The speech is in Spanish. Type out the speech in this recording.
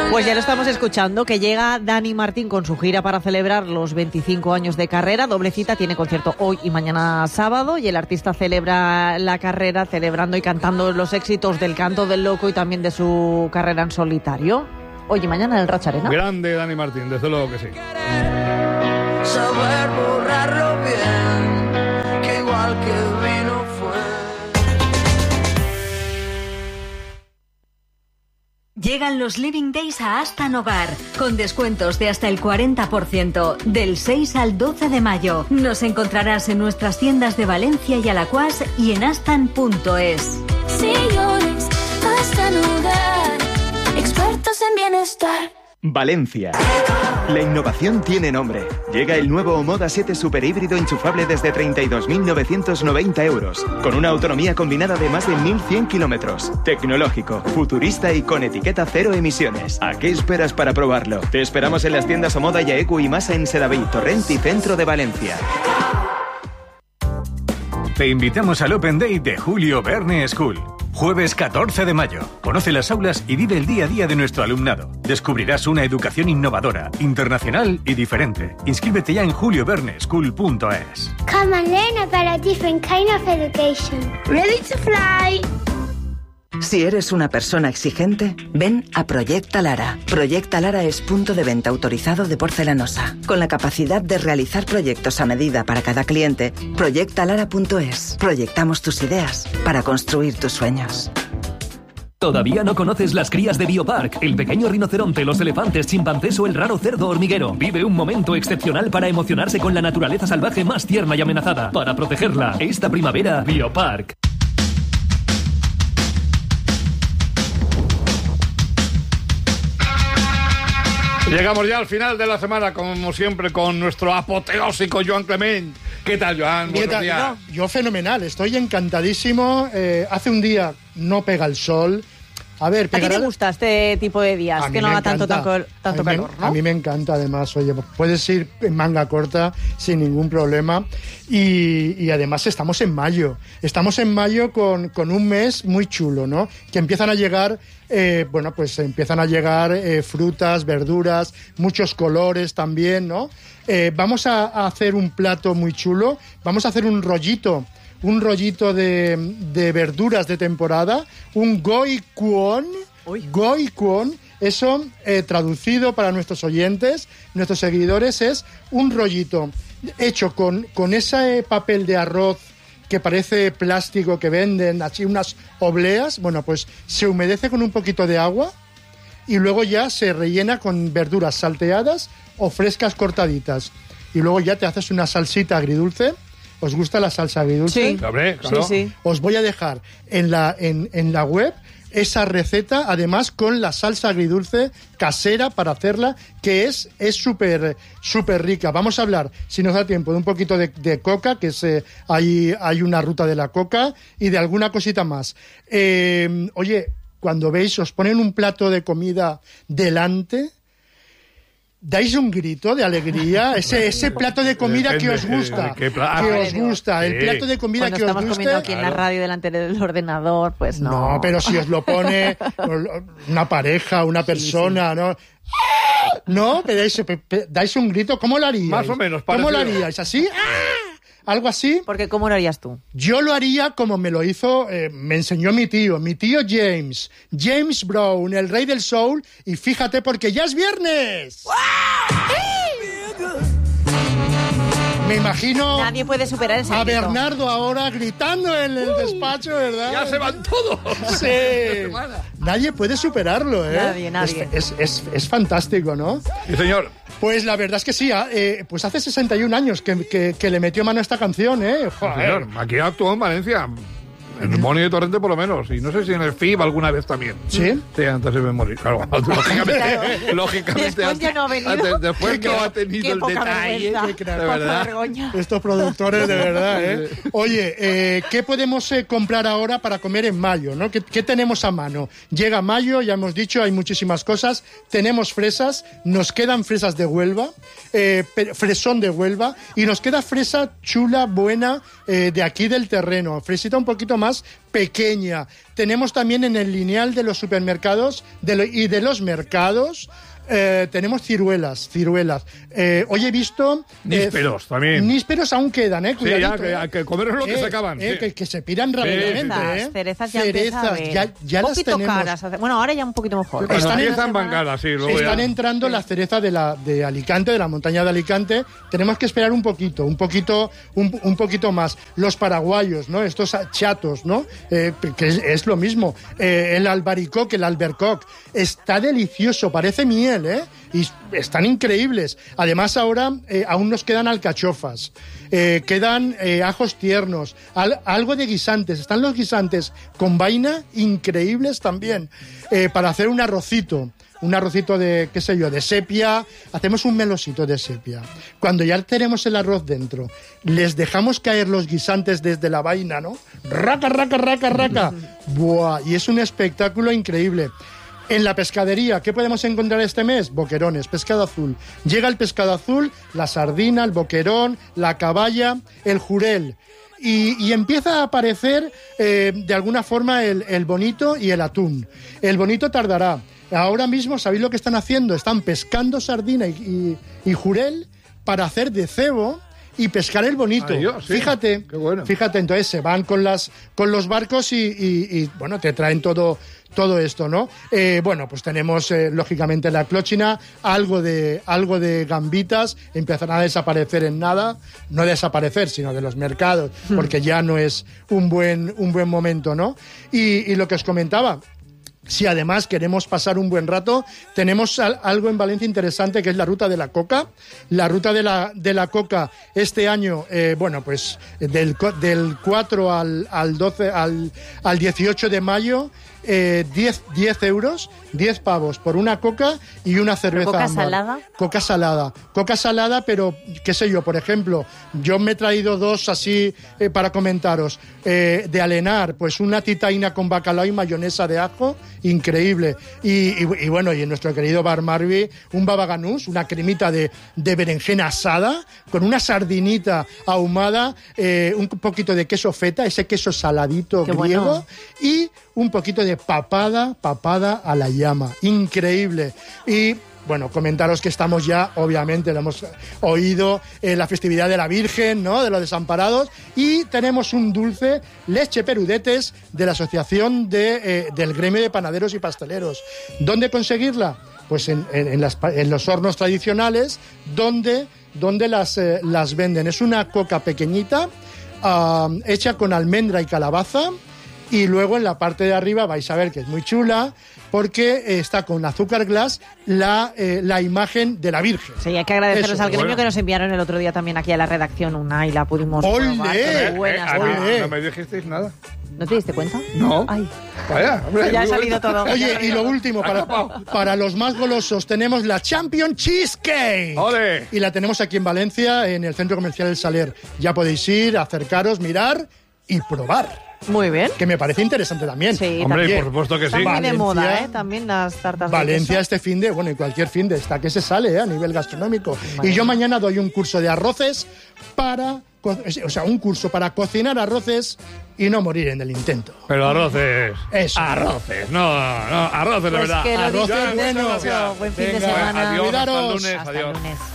Pues ya lo estamos escuchando, que llega Dani Martín con su gira para celebrar los 25 años de carrera. Doble cita, tiene concierto hoy y mañana sábado, y el artista celebra la carrera celebrando y cantando los éxitos del Canto del Loco y también de su carrera en solitario. Hoy y mañana en el Rocha Arena. Grande Dani Martín, desde luego que sí. Saber borrarlo bien, que igual que vino fue. Llegan los Living Days a Astan Hogar, con descuentos de hasta el 40%, del 6 al 12 de mayo. Nos encontrarás en nuestras tiendas de Valencia y Alacuás y en astan.es. Señores, Astan Hogar, expertos en bienestar. Valencia. La innovación tiene nombre. Llega el nuevo Omoda 7 Super híbrido enchufable desde 32.990 euros, con una autonomía combinada de más de 1.100 kilómetros. Tecnológico, futurista y con etiqueta cero emisiones. ¿A qué esperas para probarlo? Te esperamos en las tiendas Omoda y Aecu y Masa en Sedaví, Torrent y centro de Valencia. Te invitamos al Open Day de Julio Verne School. Jueves 14 de mayo. Conoce las aulas y vive el día a día de nuestro alumnado. Descubrirás una educación innovadora, internacional y diferente. Inscríbete ya en julioverneschool.es. Come and learn about a different kind of education. Ready to fly. Si eres una persona exigente, ven a Proyecta Lara. Proyecta Lara es punto de venta autorizado de porcelanosa. Con la capacidad de realizar proyectos a medida para cada cliente, proyectalara.es. Proyectamos tus ideas para construir tus sueños. ¿Todavía no conoces las crías de Biopark? El pequeño rinoceronte, los elefantes, chimpancés o el raro cerdo hormiguero. Vive un momento excepcional para emocionarse con la naturaleza salvaje más tierna y amenazada. Para protegerla, esta primavera, Biopark. Llegamos ya al final de la semana, como siempre, con nuestro apoteósico Joan Clement. ¿Qué tal, Joan? Buenos días. No, yo fenomenal, estoy encantadísimo. Hace un día no pega el sol. A ver, ¿a ti te gusta este tipo de días? Que no haga tanto calor, ¿no? A mí me encanta, además. Oye, puedes ir en manga corta sin ningún problema. Y además estamos en mayo. Estamos en mayo con un mes muy chulo, ¿no? Que empiezan a llegar, frutas, verduras, muchos colores también, ¿no? Vamos a hacer un plato muy chulo. Vamos a hacer un rollito de verduras de temporada, un goi kwon, eso traducido para nuestros oyentes, nuestros seguidores, es un rollito hecho con ese papel de arroz que parece plástico que venden, así unas obleas. Bueno, pues se humedece con un poquito de agua y luego ya se rellena con verduras salteadas o frescas cortaditas, y luego ya te haces una salsita agridulce. ¿Os gusta la salsa agridulce? Sí, claro. Sí. Os voy a dejar en la web esa receta, además con la salsa agridulce casera para hacerla, que es súper rica. Vamos a hablar, si nos da tiempo, de un poquito de coca, que hay una ruta de la coca, y de alguna cosita más. Oye, cuando veis, os ponen un plato de comida delante, dais un grito de alegría, ese plato de comida que os gusta, el plato de comida cuando que os gusta. Estamos comiendo aquí en la radio delante del ordenador, pues no. No, pero si os lo pone una pareja, una persona, sí. ¿No? No, dais un grito, ¿cómo lo haríais? Más o menos, parecido. ¿Cómo lo haríais? ¿Así? ¿Algo así? Porque ¿cómo lo harías tú? Yo lo haría como me lo hizo, me enseñó mi tío James Brown, el rey del soul, y fíjate porque ya es viernes. ¡Wow! Me imagino nadie puede superar ese a grito. Bernardo ahora gritando en el despacho, ¿verdad? ¡Ya se van todos! Sí. Nadie puede superarlo, ¿eh? Nadie. Es fantástico, ¿no? Sí, señor. Pues la verdad es que sí, pues hace 61 años que le metió mano a esta canción, ¿eh? Joder. Señor, aquí actuó en Valencia. En el Moni de Torrente por lo menos, y no sé si en el FIB alguna vez también. ¿Sí? Sí, antes de morir, claro. Lógicamente después ya no ha venido. Después no ha tenido el detalle. De verdad. Estos productores, de verdad, ¿eh? Oye, ¿qué podemos comprar ahora para comer en mayo, ¿no? ¿Qué tenemos a mano? Llega mayo, ya hemos dicho, hay muchísimas cosas. Tenemos fresas, nos quedan fresas de Huelva, fresón de Huelva, y nos queda fresa chula, buena, de aquí del terreno. Fresita un poquito más más pequeña. Tenemos también en el lineal de los supermercados y de los mercados, tenemos ciruelas. Hoy he visto... nísperos también. Nísperos aún quedan, Sí, ya, que comer es lo que se acaban. Que se piran rápidamente. Cerezas ya las tenemos. Caras. Bueno, ahora ya un poquito mejor. Están entrando las cerezas de Alicante, de la montaña de Alicante. Tenemos que esperar un poquito más. Los paraguayos, ¿no? Estos chatos, ¿no? Que es lo mismo. El albaricoque, el albercoc. Está delicioso, parece miel, y están increíbles. Además ahora aún nos quedan alcachofas, quedan ajos tiernos, algo de guisantes. Están los guisantes con vaina increíbles también, para hacer un arrocito de, qué sé yo, de sepia. Hacemos un melosito de sepia. Cuando ya tenemos el arroz dentro, les dejamos caer los guisantes desde la vaina, ¿no? Raca. ¡Buah! Y es un espectáculo increíble. En la pescadería, ¿qué podemos encontrar este mes? Boquerones, pescado azul. Llega el pescado azul, la sardina, el boquerón, la caballa, el jurel. Y empieza a aparecer de alguna forma el bonito y el atún. El bonito tardará. Ahora mismo, ¿sabéis lo que están haciendo? Están pescando sardina y jurel para hacer de cebo y pescar el bonito. Ay, Dios, sí. Fíjate, qué bueno. Fíjate, entonces se van con los barcos y bueno, te traen todo esto, ¿no? Bueno, pues tenemos lógicamente la clochina, algo de gambitas, empezarán a desaparecer en nada, no desaparecer, sino de los mercados, porque ya no es un buen momento, ¿no? Y lo que os comentaba, si además queremos pasar un buen rato, tenemos algo en Valencia interesante, que es la ruta de la coca. La ruta de la coca este año, bueno, pues del 4 al 12, al 18 de mayo, 10 euros, 10 pavos por una coca y una cerveza. ¿Coca salada? Coca salada, pero qué sé yo, por ejemplo, yo me he traído dos así para comentaros. De Alenar, pues una titaína con bacalao y mayonesa de ajo, increíble. Y bueno, y en nuestro querido Bar Marvi, un baba ganús, una cremita de berenjena asada, con una sardinita ahumada, un poquito de queso feta, ese queso saladito griego, bueno. Y un poquito de papada a la llama. Increíble. Y bueno, comentaros que estamos ya, obviamente, lo hemos oído, la festividad de la Virgen, ¿no? De los desamparados. Y tenemos un dulce, leche perudetes, de la Asociación del Gremio de Panaderos y Pasteleros. ¿Dónde conseguirla? Pues en los hornos tradicionales, donde las venden. Es una coca pequeñita, hecha con almendra y calabaza. Y luego en la parte de arriba vais a ver que es muy chula, porque está con azúcar glass la imagen de la Virgen. Sí, hay que agradecerles al gremio que nos enviaron el otro día también aquí a la redacción una y la pudimos probar. No me dijisteis nada. ¿No te diste cuenta? No. Ay. Vaya, hombre, ya ha salido todo. Oye, y lo último, para los más golosos, tenemos la Champion Cheesecake. ¡Ole! Y la tenemos aquí en Valencia, en el Centro Comercial El Saler. Ya podéis ir, acercaros, mirar y probar. Muy bien. Que me parece interesante también. Sí, hombre, también. por supuesto que sí. Está muy de moda, ¿eh? También las tartas Valencia de este fin de, bueno, y cualquier fin de esta que se sale, a nivel gastronómico. Vale. Y yo mañana doy un curso de arroces un curso para cocinar arroces y no morir en el intento. Pero arroces. Eso. Arroces, no, arroces de verdad. Que lo arroces bueno. buenos. Buen fin de semana. Adiós, Cuidaros. hasta el lunes. Hasta Adiós. el lunes.